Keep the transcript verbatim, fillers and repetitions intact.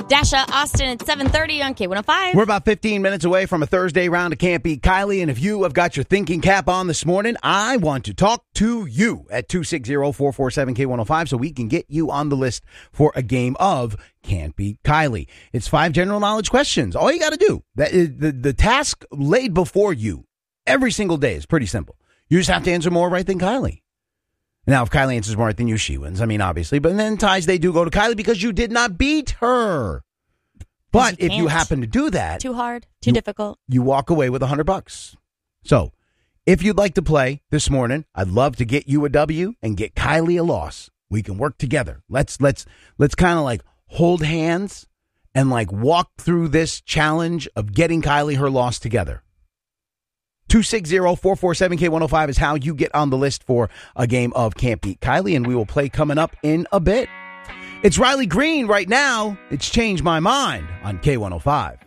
Dasha, Austin at seven thirty on K one oh five. We're about fifteen minutes away from a Thursday round of Can't Beat Kylie, and if you have got your thinking cap on this morning, I want to talk to you at two six zero, four four seven, K one oh five so we can get you on the list for a game of Can't Beat Kylie. It's five general knowledge questions. All you got to do, that is, the, the task laid before you every single day is pretty simple. You just have to answer more right than Kylie. Now, if Kylie answers more right than you, she wins. I mean, obviously. But then ties, they do go to Kylie because you did not beat her. But you if you happen to do that. Too hard, too you, difficult. You walk away with a hundred bucks. So if you'd like to play this morning, I'd love to get you a W and get Kylie a loss. We can work together. Let's let's let's kind of like hold hands and like walk through this challenge of getting Kylie her loss together. two six zero, four four seven, K one oh five is how you get on the list for a game of Can't Beat Kylie, and we will play coming up in a bit. It's Riley Green right now. It's Changed My Mind on K one oh five.